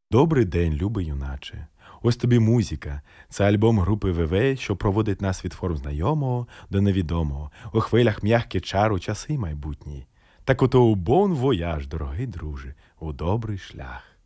Добрий день, любий юначе. Ось тобі музика. Це альбом групи ВВ, що проводить нас від форм знайомого до невідомого, у хвилях м'які чару часи майбутні. Так ото у бон вояж, дорогий друже, у добрий шлях.